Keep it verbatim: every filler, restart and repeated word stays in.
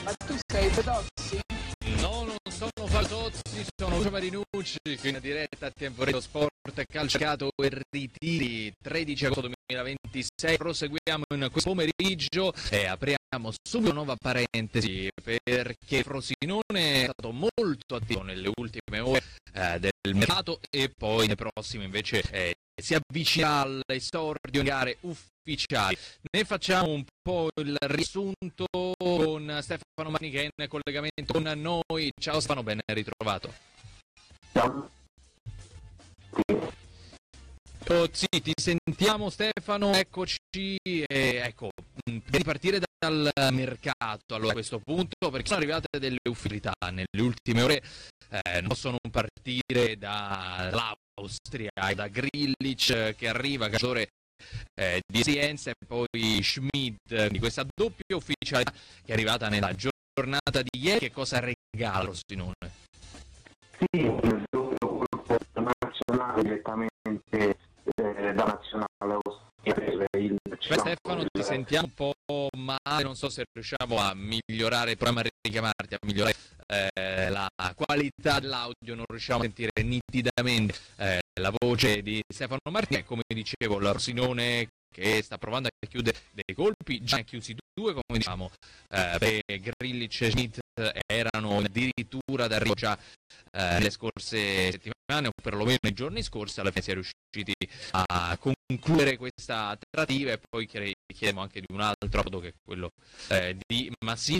Ma tu sei Pedozzi? No, non sono Fantozzi, sono Lucio Marinucci, in diretta a tempo reale Sport, calciato e ritiri, tredici agosto duemilaventisei. Proseguiamo in questo pomeriggio e apriamo subito una nuova parentesi, perché Frosinone è stato molto attivo nelle ultime ore eh, del mercato e poi nei prossimi invece eh, si avvicina all'esordio in gare ufficiali. Ne facciamo un po' il riassunto con Stefano Marni che è in collegamento con noi. Ciao Stefano, ben ritrovato. Ciao. Oh, sì, ti sentiamo Stefano, eccoci. E, ecco, prima di partire dal mercato allora a questo punto, perché sono arrivate delle ufficialità nelle ultime ore, eh, non possono partire dall'Austria, da Grilic che arriva, calciatore eh, di Sienza, e poi Schmidt, di questa doppia ufficialità che è arrivata nella giornata di ieri. Che cosa regala Frosinone? Sì, il doppio colpo nazionale direttamente eh, da nazionale austriaca. Il Beh, Stefano, ti sentiamo un po' male, non so se riusciamo a migliorare, proviamo a richiamarti, a migliorare eh, la qualità dell'audio, non riusciamo a sentire nitidamente eh, la voce di Stefano Martini. Come dicevo, la Frosinone che sta provando a chiudere dei colpi, già ne ha chiusi due, come diciamo, eh, Grilic e Schmidt erano addirittura d'arrivo già eh, le scorse settimane, o perlomeno nei giorni scorsi. Alla fine si è riusciti a concludere questa trattativa, e poi chiediamo anche di un altro approdo, che è quello eh, di Massini,